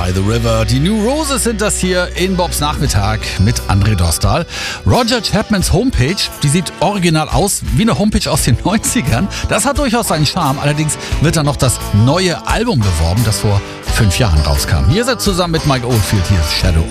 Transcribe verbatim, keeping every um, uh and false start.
by the River. Die New Roses sind das hier in Bobs Nachmittag mit André Dostal. Roger Chapmans Homepage, die sieht original aus wie eine Homepage aus den neunzigern. Das hat durchaus seinen Charme. Allerdings wird da noch das neue Album beworben, das vor fünf Jahren rauskam. Hier ist er zusammen mit Mike Oldfield. Hier ist Shadow